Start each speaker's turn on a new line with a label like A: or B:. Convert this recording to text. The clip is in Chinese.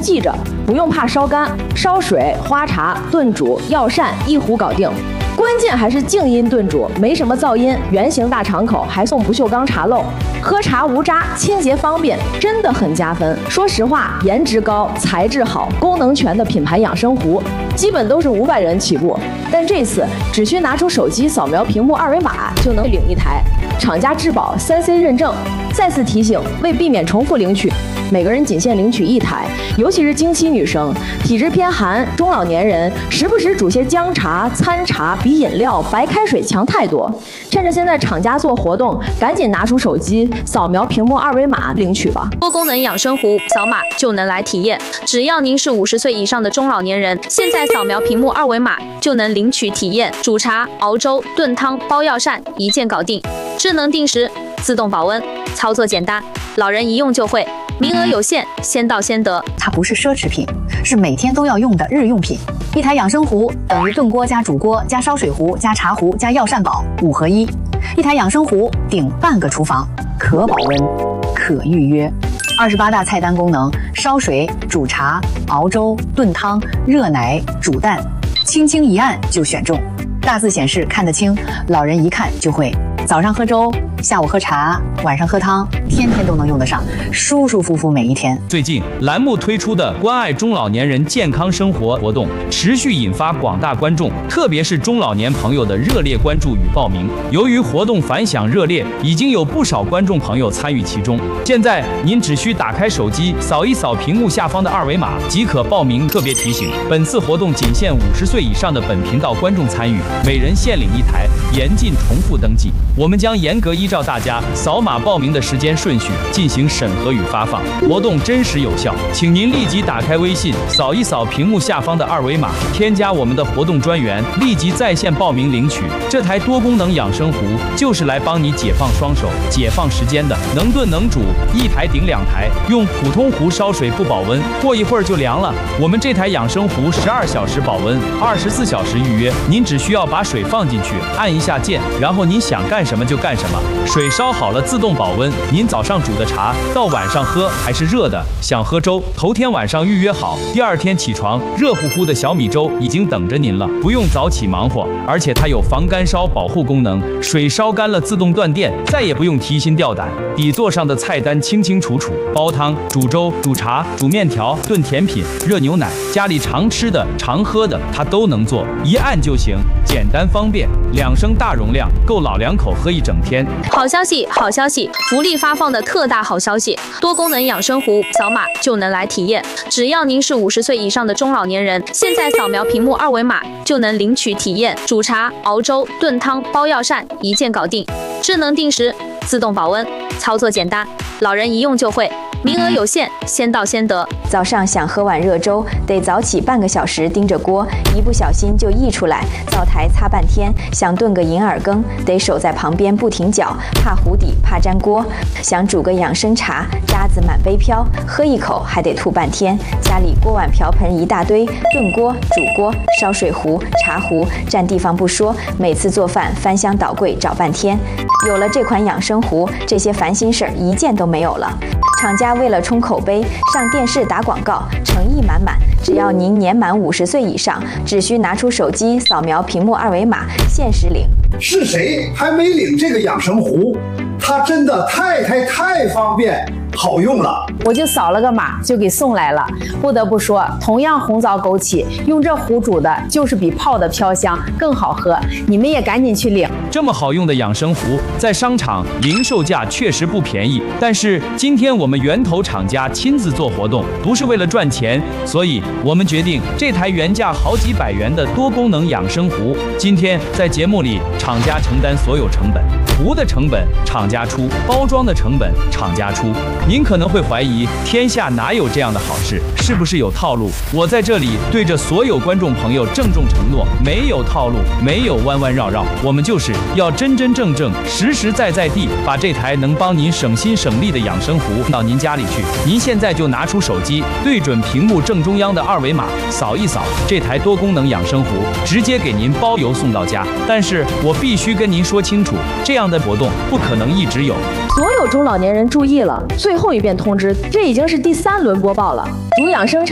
A: 记着，不用怕烧干，烧水、花茶、炖煮、药膳一壶搞定。关键还是静音炖煮，没什么噪音，圆形大敞口，还送不锈钢茶漏，喝茶无渣，清洁方便，真的很加分。说实话，颜值高、材质好、功能全的品牌养生壶，基本都是500元起步，但这次只需拿出手机扫描屏幕2维码就能领一台，厂家质保3C 认证。再次提醒，为避免重复领取，每个人仅限领取1台，尤其是经期女生、体质偏寒、中老年人，时不时煮些姜茶、参茶比饮料、白开水强太多。趁着现在厂家做活动，赶紧拿出手机扫描屏幕2维码领取吧。
B: 多功能养生壶，扫码就能来体验。只要您是50岁以上的中老年人，现在扫描屏幕2维码就能领取体验。煮茶、熬粥、炖汤、包药膳，一键搞定。智能定时，自动保温，操作简单，老人一用就会。名额有限，先到先得。
C: 它不是奢侈品，是每天都要用的日用品。一台养生壶等于炖锅加煮锅加烧水壶加茶壶加药膳宝5合1。一台养生壶顶半个厨房，可保温，可预约。28大菜单功能：烧水、煮茶、熬粥、炖汤、热奶、煮蛋，轻轻一按就选中。大字显示看得清，老人一看就会。早上喝粥，下午喝茶，晚上喝汤，天天都能用得上，舒舒服服每一天。
D: 最近栏目推出的关爱中老年人健康生活活动，持续引发广大观众，特别是中老年朋友的热烈关注与报名。由于活动反响热烈，已经有不少观众朋友参与其中。现在您只需打开手机，扫一扫屏幕下方的2维码即可报名。特别提醒，本次活动仅限50岁以上的本频道观众参与，每人限领1台，严禁重复登记。我们将严格依照大家扫码报名的时间顺序进行审核与发放，活动真实有效，请您立即打开微信，扫一扫屏幕下方的2维码，添加我们的活动专员，立即在线报名领取。这台多功能养生壶就是来帮你解放双手、解放时间的，能炖能煮，1台顶2台，用普通壶烧水不保温，过一会儿就凉了。我们这台养生壶12小时保温，24小时预约，您只需要把水放进去，按一下键，然后您想干什么就干什么，水烧好了自动保温。您早上煮的茶到晚上喝还是热的，想喝粥，头天晚上预约好，第2天起床热乎乎的小米粥已经等着您了，不用早起忙活。而且它有防干烧保护功能，水烧干了自动断电，再也不用提心吊胆。底座上的菜单清清楚楚，煲汤、煮粥、煮茶、煮面条、炖甜品、热牛奶，家里常吃的常喝的它都能做，一按就行，简单方便，2升大容量，够老2口喝一整天。
B: 好消息，好消息！福利发放的特大好消息，多功能养生壶，扫码就能来体验。只要您是50岁以上的中老年人，现在扫描屏幕2维码就能领取体验。煮茶、熬粥、炖汤、包药膳，一键搞定。智能定时，自动保温，操作简单，老人一用就会。名额有限，先到先得。
E: 早上想喝碗热粥，得早起半个小时盯着锅，一不小心就溢出来，灶台擦半天。想炖个银耳羹，得守在旁边不停搅，怕糊底，怕粘锅。想煮个养生茶，渣子满杯飘，喝一口还得吐半天。家里锅碗瓢盆一大堆，炖锅、煮锅、烧水壶、茶壶，占地方不说，每次做饭翻箱倒柜找半天。有了这款养生壶，这些烦心事儿一件都没有了。厂家为了冲口碑，上电视打广告，诚意满满。只要您年满50岁以上，只需拿出手机扫描屏幕2维码，限时领。
F: 是谁还没领这个养生壶？它真的太方便好用了。
A: 我就扫了个码就给送来了。不得不说，同样红枣枸杞，用这壶煮的就是比泡的飘香更好喝。你们也赶紧去领。
D: 这么好用的养生壶，在商场零售价确实不便宜，但是今天我们源头厂家亲自做活动，不是为了赚钱，所以我们决定这台原价好几百元的多功能养生壶，今天在节目里厂家承担所有成本，壶的成本厂家出，包装的成本厂家出。您可能会怀疑，天下哪有这样的好事？是不是有套路？我在这里对着所有观众朋友郑重承诺，没有套路，没有弯弯绕绕，我们就是要真真正正、实实在在地把这台能帮您省心省力的养生壶到您家里去。您现在就拿出手机，对准屏幕正中央的2维码，扫一扫这台多功能养生壶，直接给您包邮送到家。但是我必须跟您说清楚，这样的活动不可能一直有。
A: 所有中老年人注意了，最后一遍通知，这已经是第3轮播报了。主养生